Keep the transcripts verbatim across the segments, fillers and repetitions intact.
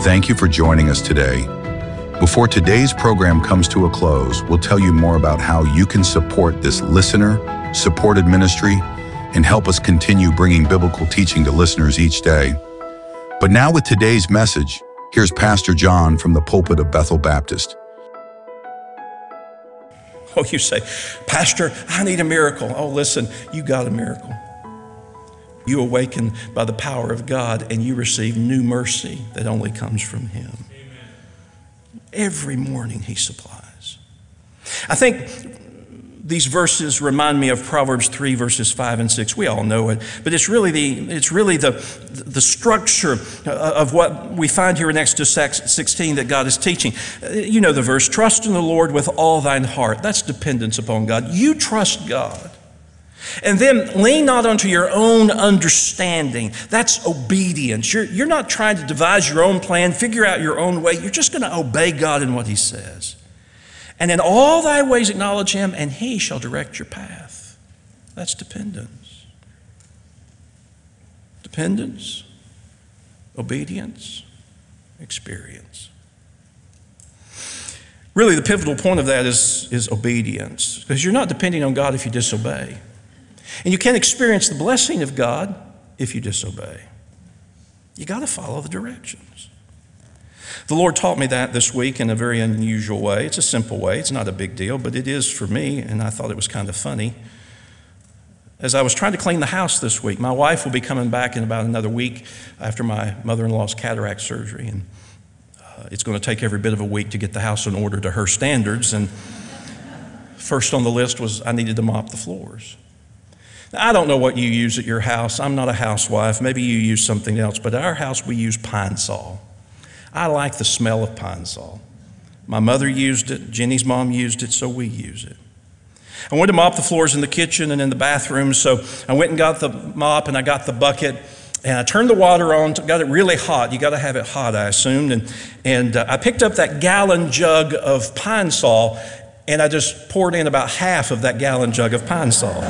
Thank you for joining us today. Before today's program comes to a close, we'll tell you more about how you can support this listener-supported ministry and help us continue bringing biblical teaching to listeners each day. But now with today's message, here's Pastor John from the pulpit of Bethel Baptist. Oh, you say, Pastor, I need a miracle. Oh, listen, you got a miracle. You awaken by the power of God and you receive new mercy that only comes from Him. Amen. Every morning He supplies. I think these verses remind me of Proverbs three, verses five and six. We all know it, but it's really the it's really the the structure of what we find here in Exodus sixteen that God is teaching. You know the verse, trust in the Lord with all thine heart. That's dependence upon God. You trust God. And then lean not unto your own understanding. That's obedience. You're, you're not trying to devise your own plan, figure out your own way. You're just going to obey God in what He says. And in all thy ways acknowledge Him, and He shall direct your path. That's dependence. Dependence, obedience, experience. Really, the pivotal point of that is, is obedience, because you're not depending on God if you disobey. And you can't experience the blessing of God if you disobey. You got to follow the directions. The Lord taught me that this week in a very unusual way. It's a simple way. It's not a big deal, but it is for me, and I thought it was kind of funny. As I was trying to clean the house this week, my wife will be coming back in about another week after my mother-in-law's cataract surgery, and uh, it's going to take every bit of a week to get the house in order to her standards. And first on the list was I needed to mop the floors. Now, I don't know what you use at your house. I'm not a housewife. Maybe you use something else, but at our house we use Pine Sol. I like the smell of Pine Sol. My mother used it. Jenny's mom used it, so we use it. I wanted to mop the floors in the kitchen and in the bathroom, so I went and got the mop and I got the bucket and I turned the water on, got it really hot. You got to have it hot, I assumed. And, and uh, I picked up that gallon jug of Pine Sol and I just poured in about half of that gallon jug of Pine Sol.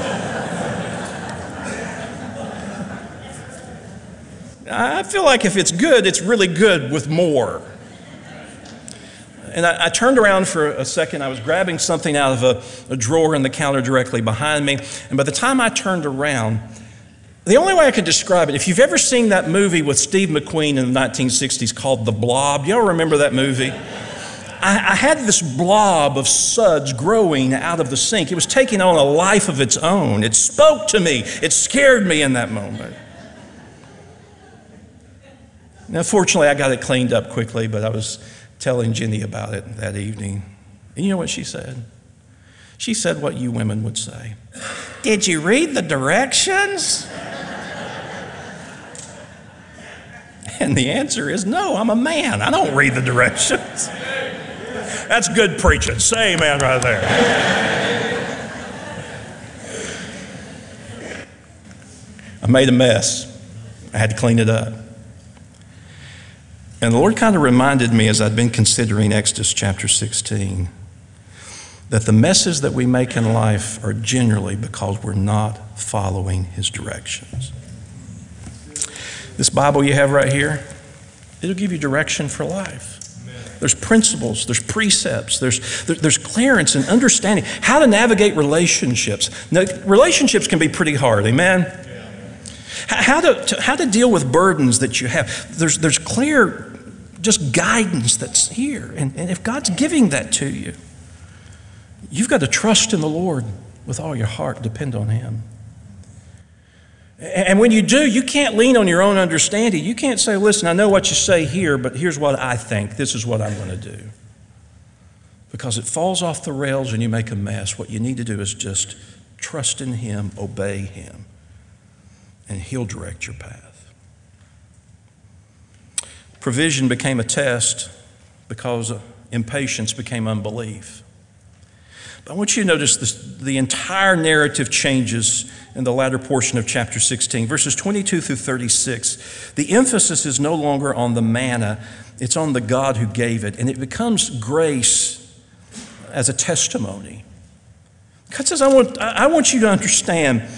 I feel like if it's good, it's really good with more. And I, I turned around for a second. I was grabbing something out of a, a drawer in the counter directly behind me. And by the time I turned around, the only way I could describe it, if you've ever seen that movie with Steve McQueen in the nineteen sixties called The Blob, y'all remember that movie? I, I had this blob of suds growing out of the sink. It was taking on a life of its own. It spoke to me. It scared me in that moment. Now, fortunately, I got it cleaned up quickly, but I was telling Jenny about it that evening. And you know what she said? She said what you women would say. Did you read the directions? And the answer is no, I'm a man. I don't read the directions. That's good preaching. Say amen right there. I made a mess. I had to clean it up. And the Lord kind of reminded me as I'd been considering Exodus chapter sixteen that the messes that we make in life are generally because we're not following His directions. This Bible you have right here, it'll give you direction for life. There's principles, there's precepts, there's, there's clearance and understanding how to navigate relationships. Now, relationships can be pretty hard, amen? How to, how to deal with burdens that you have. There's, there's clear just guidance that's here. And, and if God's giving that to you, you've got to trust in the Lord with all your heart, depend on Him. And when you do, you can't lean on your own understanding. You can't say, listen, I know what you say here, but here's what I think. This is what I'm going to do. Because it falls off the rails and you make a mess. What you need to do is just trust in Him, obey Him, and He'll direct your path. Provision became a test because impatience became unbelief. But I want you to notice this, the entire narrative changes in the latter portion of chapter sixteen, verses twenty-two through thirty-six. The emphasis is no longer on the manna, it's on the God who gave it, and it becomes grace as a testimony. God says, I want, I want you to understand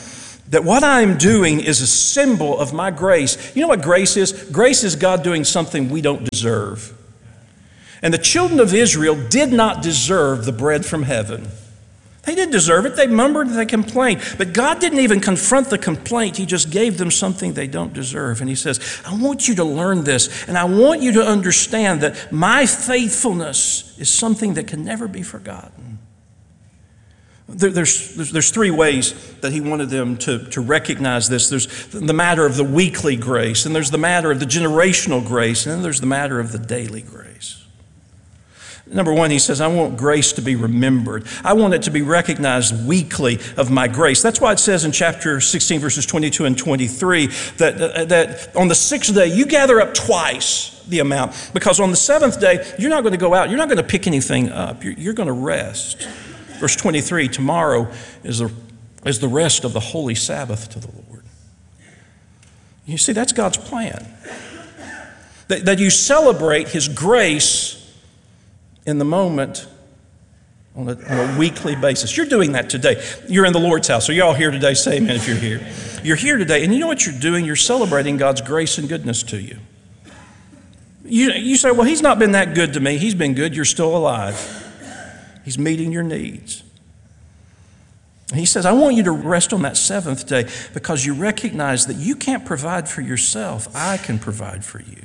that what I'm doing is a symbol of my grace. You know what grace is? Grace is God doing something we don't deserve. And the children of Israel did not deserve the bread from heaven. They didn't deserve it. They murmured, they complained. But God didn't even confront the complaint. He just gave them something they don't deserve. And he says, I want you to learn this, and I want you to understand that my faithfulness is something that can never be forgotten. There, there's, there's, there's three ways that he wanted them to, to recognize this. There's the matter of the weekly grace, and there's the matter of the generational grace, and then there's the matter of the daily grace. Number one, he says, I want grace to be remembered. I want it to be recognized weekly of my grace. That's why it says in chapter sixteen, verses twenty-two and twenty-three, that, uh, that on the sixth day, you gather up twice the amount. Because on the seventh day, you're not going to go out. You're not going to pick anything up. You're, you're going to rest. Verse twenty-three, tomorrow is the, is the rest of the holy Sabbath to the Lord. You see, that's God's plan. That, that you celebrate his grace in the moment on a, on a weekly basis. You're doing that today. You're in the Lord's house. So you're all here today. Say amen if you're here. You're here today, and you know what you're doing? You're celebrating God's grace and goodness to you. You, you say, well, he's not been that good to me. He's been good. You're still alive. He's meeting your needs. He says, I want you to rest on that seventh day because you recognize that you can't provide for yourself. I can provide for you.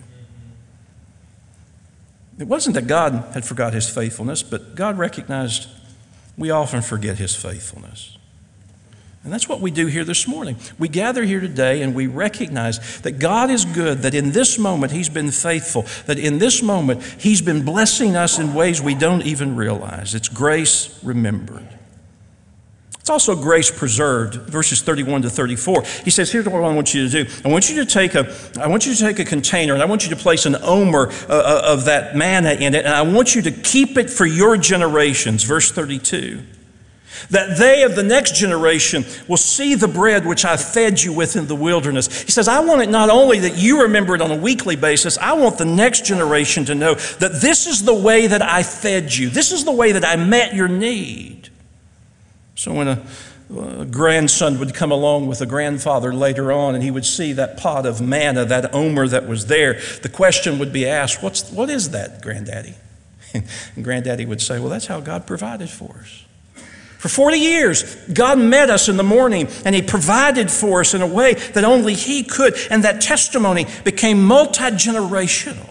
It wasn't that God had forgot his faithfulness, but God recognized we often forget his faithfulness. And that's what we do here this morning. We gather here today and we recognize that God is good, that in this moment he's been faithful, that in this moment he's been blessing us in ways we don't even realize. It's grace remembered. It's also grace preserved, verses thirty-one to thirty-four. He says, here's what I want you to do. I want you to take a, I want you to take a container, and I want you to place an omer uh, of that manna in it, and I want you to keep it for your generations, verse thirty-two. That they of the next generation will see the bread which I fed you with in the wilderness. He says, I want it not only that you remember it on a weekly basis, I want the next generation to know that this is the way that I fed you. This is the way that I met your need. So when a, a grandson would come along with a grandfather later on and he would see that pot of manna, that omer that was there, the question would be asked, What's, what is that, Granddaddy? And Granddaddy would say, well, that's how God provided for us. For forty years, God met us in the morning and he provided for us in a way that only he could. And that testimony became multi-generational.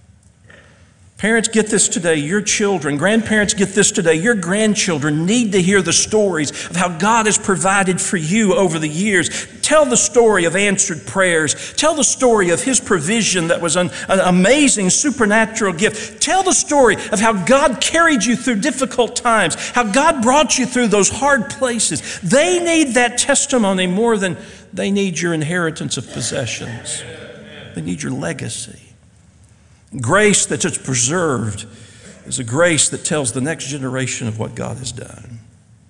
Parents, get this today. Your children, grandparents, get this today. Your grandchildren need to hear the stories of how God has provided for you over the years. Tell the story of answered prayers. Tell the story of his provision that was an, an amazing supernatural gift. Tell the story of how God carried you through difficult times, how God brought you through those hard places. They need that testimony more than they need your inheritance of possessions. They need your legacy. Grace that is preserved is a grace that tells the next generation of what God has done.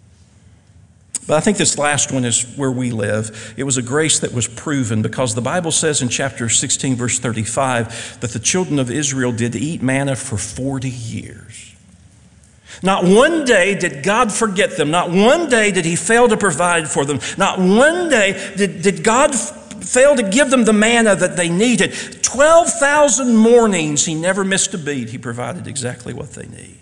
But I think this last one is where we live. It was a grace that was proven because the Bible says in chapter sixteen, verse thirty-five, that the children of Israel did eat manna for forty years. Not one day did God forget them. Not one day did he fail to provide for them. Not one day did, did God fail to give them the manna that they needed. twelve thousand mornings, he never missed a beat. He provided exactly what they need.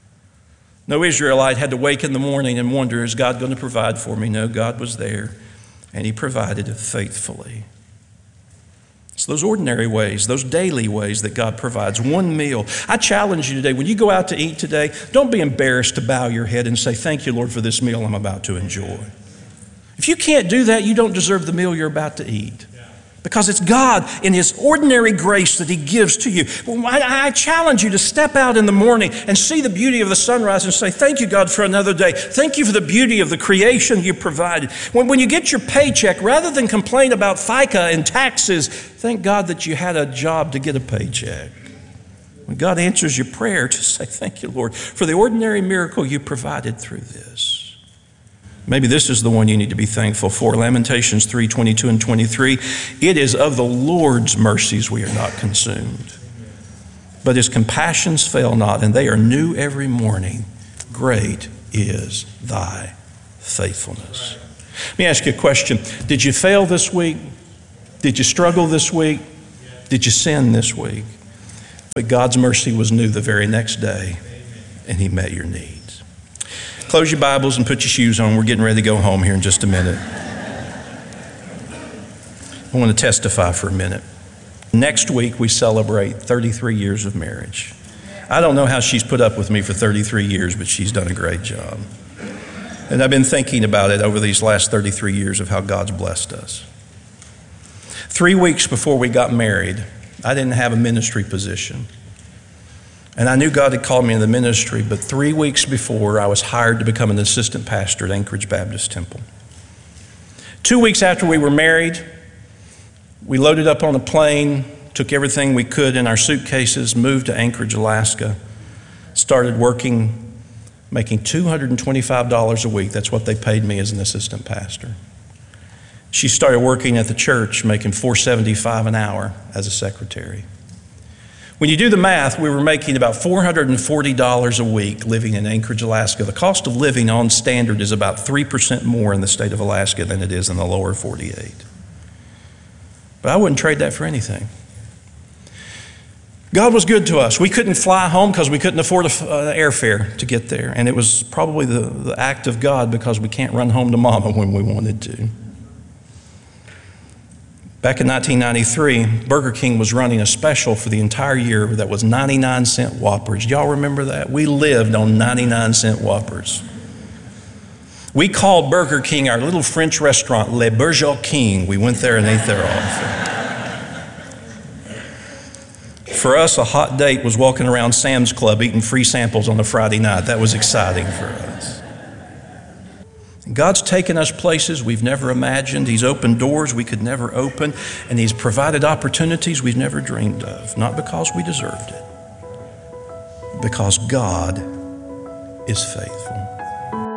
No Israelite had to wake in the morning and wonder, is God going to provide for me? No, God was there, and he provided it faithfully. It's those ordinary ways, those daily ways that God provides. One meal. I challenge you today, when you go out to eat today, don't be embarrassed to bow your head and say, thank you, Lord, for this meal I'm about to enjoy. If you can't do that, you don't deserve the meal you're about to eat. Because it's God in his ordinary grace that he gives to you. I, I challenge you to step out in the morning and see the beauty of the sunrise and say, thank you, God, for another day. Thank you for the beauty of the creation you provided. When, when you get your paycheck, rather than complain about FICA and taxes, thank God that you had a job to get a paycheck. When God answers your prayer, just say, thank you, Lord, for the ordinary miracle you provided through this. Maybe this is the one you need to be thankful for. Lamentations three, twenty-two and twenty-three. It is of the Lord's mercies we are not consumed, but his compassions fail not, and they are new every morning. Great is thy faithfulness. Let me ask you a question. Did you fail this week? Did you struggle this week? Did you sin this week? But God's mercy was new the very next day, and He met your needs. Close your Bibles and put your shoes on. We're getting ready to go home here in just a minute. I want to testify for a minute. Next week, we celebrate thirty-three years of marriage. I don't know how she's put up with me for thirty-three years, but she's done a great job. And I've been thinking about it over these last thirty-three years of how God's blessed us. Three weeks before we got married, I didn't have a ministry position. And I knew God had called me into the ministry, but three weeks before, I was hired to become an assistant pastor at Anchorage Baptist Temple. Two weeks after we were married, we loaded up on a plane, took everything we could in our suitcases, moved to Anchorage, Alaska, started working, making two hundred twenty-five dollars a week. That's what they paid me as an assistant pastor. She started working at the church, making four dollars and seventy-five cents an hour as a secretary. When you do the math, we were making about four hundred forty dollars a week living in Anchorage, Alaska. The cost of living on standard is about three percent more in the state of Alaska than it is in the lower forty-eight. But I wouldn't trade that for anything. God was good to us. We couldn't fly home because we couldn't afford an uh, airfare to get there. And it was probably the, the act of God because we can't run home to Mama when we wanted to. Back in nineteen ninety-three, Burger King was running a special for the entire year that was ninety-nine cent Whoppers. Y'all remember that? We lived on ninety-nine cent Whoppers. We called Burger King our little French restaurant, Le Burger King. We went there and ate there often. For us, a hot date was walking around Sam's Club eating free samples on a Friday night. That was exciting for us. God's taken us places we've never imagined. He's opened doors we could never open, and He's provided opportunities we've never dreamed of, not because we deserved it, because God is faithful.